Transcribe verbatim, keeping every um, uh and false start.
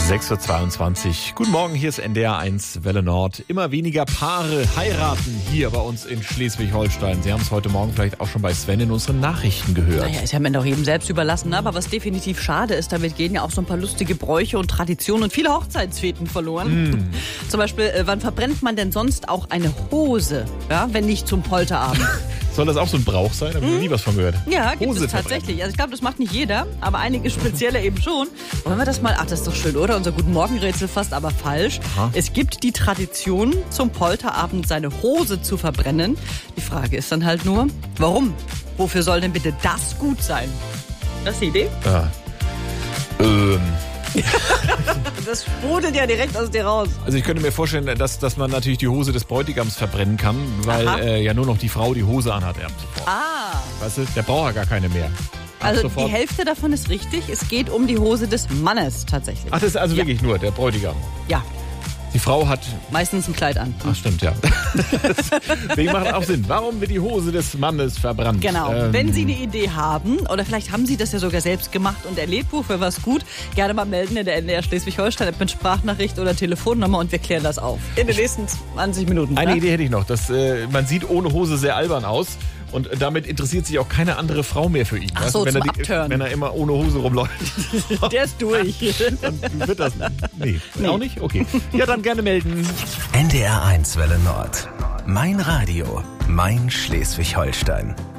sechs Uhr zweiundzwanzig. Guten Morgen, hier ist N D R eins Welle Nord. Immer weniger Paare heiraten hier bei uns in Schleswig-Holstein. Sie haben es heute Morgen vielleicht auch schon bei Sven in unseren Nachrichten gehört. Naja, ist ja mir doch jedem selbst überlassen. Ne? Aber was definitiv schade ist, damit gehen ja auch so ein paar lustige Bräuche und Traditionen und viele Hochzeitsfeten verloren. Mm. Zum Beispiel, äh, wann verbrennt man denn sonst auch eine Hose, ja, wenn nicht zum Polterabend? Soll das auch so ein Brauch sein? Da habe ich noch nie was von gehört. Ja, gibt Hose es tatsächlich. Also ich glaube, das macht nicht jeder, aber einige spezielle eben schon. Wollen wir das mal, ach, das ist doch schön, oder? Unser Guten-Morgen-Rätsel fast, aber falsch. Aha. Es gibt die Tradition, zum Polterabend seine Hose zu verbrennen. Die Frage ist dann halt nur, warum? Wofür soll denn bitte das gut sein? Das ist die Idee? Ja. Ähm... Das sprudelt ja direkt aus dir raus. Also ich könnte mir vorstellen, dass, dass man natürlich die Hose des Bräutigams verbrennen kann, weil äh, ja nur noch die Frau die Hose anhat. Ja, ah. Weißt du, der braucht ja gar keine mehr. Ab also sofort. Die Hälfte davon ist richtig. Es geht um die Hose des Mannes tatsächlich. Ach, das ist also ja. wirklich nur der Bräutigam? Ja. Die Frau hat... meistens ein Kleid an. Ach, stimmt, ja. Deswegen macht auch Sinn. Warum wird die Hose des Mannes verbrannt? Genau. Ähm, Wenn Sie eine Idee haben, oder vielleicht haben Sie das ja sogar selbst gemacht und erlebt, wofür was gut, gerne mal melden in der N D R Schleswig-Holstein mit Sprachnachricht oder Telefonnummer und wir klären das auf. In den nächsten zwanzig Minuten. Eine ne? Idee hätte ich noch. Das, äh, man sieht ohne Hose sehr albern aus. Und damit interessiert sich auch keine andere Frau mehr für ihn. Ach so, wenn, zum er die, Abtören. wenn er immer ohne Hose rumläuft. Der ist durch. Dann wird das... Nee, nee. Auch nicht? Okay. Ja, dann gerne melden. N D R eins Welle Nord. Mein Radio. Mein Schleswig-Holstein.